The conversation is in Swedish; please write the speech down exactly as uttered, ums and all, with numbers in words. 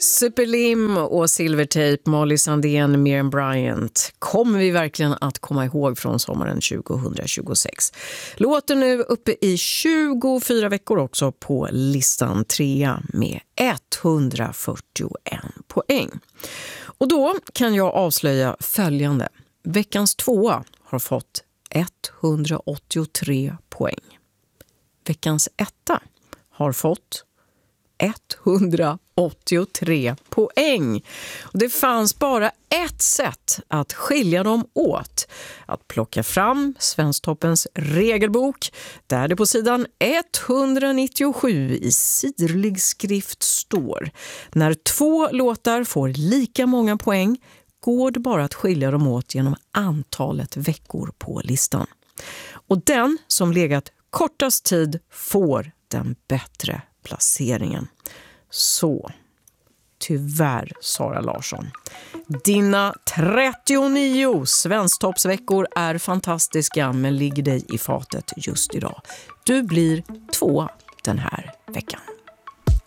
Superlim och Silvertape, Molly Sandén, Miriam Bryant. Kommer vi verkligen att komma ihåg från sommaren tjugohundratjugosex? Låter nu uppe i tjugofyra veckor också på listan, trea med etthundrafyrtioen poäng. Och då kan jag avslöja följande. Veckans tvåa har fått etthundraåttiotre poäng. Veckans etta har fått etthundraåttiotre poäng. Och det fanns bara ett sätt att skilja dem åt. Att plocka fram Svensktoppens regelbok där det på sidan etthundranittiosju i sirlig skrift står: när två låtar får lika många poäng går det bara att skilja dem åt genom antalet veckor på listan. Och den som legat kortast tid får den bättre placeringen. Så, tyvärr Sara Larsson. Dina trettionio Svensktoppsveckor är fantastiska men ligger dig i fatet just idag. Du blir två den här veckan.